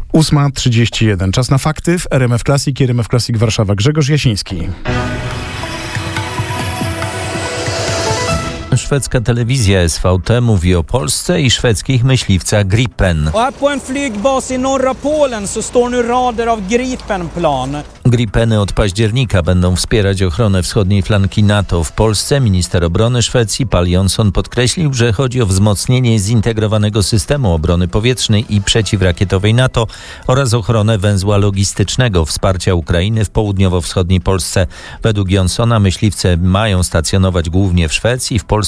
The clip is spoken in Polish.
8:31. Czas na fakty w RMF Classic i RMF Classic Warszawa. Grzegorz Jasiński. Szwedzka telewizja SVT mówi o Polsce i szwedzkich myśliwcach Gripen. På en flygbas i norra Polen så står nu rader av Gripenplan. Gripeny od października będą wspierać ochronę wschodniej flanki NATO w Polsce. Minister obrony Szwecji Pál Jonsson podkreślił, że chodzi o wzmocnienie zintegrowanego systemu obrony powietrznej i przeciwrakietowej NATO oraz ochronę węzła logistycznego wsparcia Ukrainy w południowo-wschodniej Polsce. Według Jonssona myśliwce mają stacjonować głównie w Szwecji, w Polsce